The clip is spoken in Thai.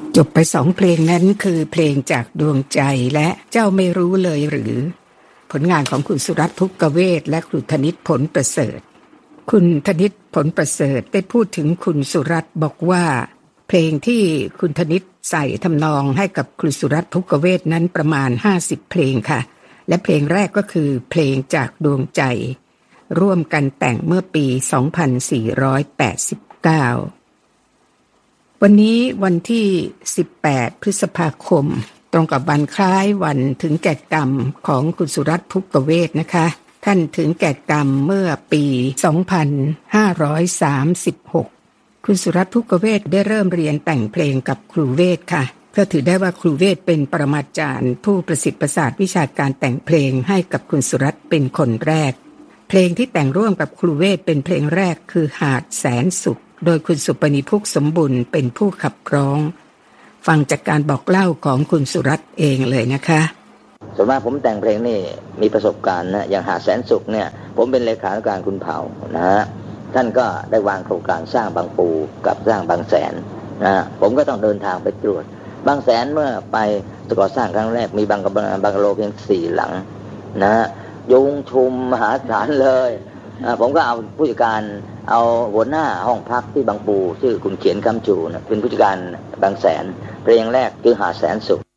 จบไป2เพลงนั้นคือเพลงจากดวงใจและเจ้าไม่รู้เลยหรือผลงานของคุณสุรัตน์ ภุกเวศและคุณธนิต ผลประเสริฐคุณธนิต ผลประเสริฐได้พูดถึงคุณสุรัตน์บอกว่าเพลงที่คุณธนิตใส่ทำนองให้กับคุณสุรัตน์ ภุกเวศนั้นประมาณ50เพลงค่ะและเพลงแรกก็คือเพลงจากดวงใจร่วมกันแต่งเมื่อปี2489วันนี้วันที่18พฤษภาคมตรงกับวันคล้ายวันถึงแก่กรรมของคุณสุรัตน์ ภุกเวศนะคะท่านถึงแก่กรรมเมื่อปี2536คุณสุรัตน์ ภุกเวศได้เริ่มเรียนแต่งเพลงกับครูเวศค่ะก็ถือได้ว่าครูเวศเป็นปรมาจารย์ผู้ประสิทธิ์ประสาทวิชาการแต่งเพลงให้กับคุณสุรัตน์เป็นคนแรกเพลงที่แต่งร่วมกับครูเวศเป็นเพลงแรกคือหาดแสนสุขโดยคุณสุปนิภุกสมบุญเป็นผู้ขับร้องฟังจากการบอกเล่าของคุณสุรัตน์เองเลยนะคะส่วนมากผมแต่งเพลงนี่มีประสบการณ์นะอย่างหาดแสนสุขเนี่ยผมเป็นเลขานุการคุณเผ่านะฮะท่านก็ได้วางโครงการสร้างบางปูกับสร้างบางแสนนะผมก็ต้องเดินทางไปตรวจบางแสนเมื่อไปก่อสร้างครั้งแรกมีบางกะโลเพียง4หลังนะยุงชุมมหาศาลเลยผมก็เอาผู้จัดการเอาหัวหน้าห้องพักที่บางปูชื่อคุณเขียนคำจูนะเป็นผู้จัดการบางแสนเพลงแรกคือหาดแสนสุข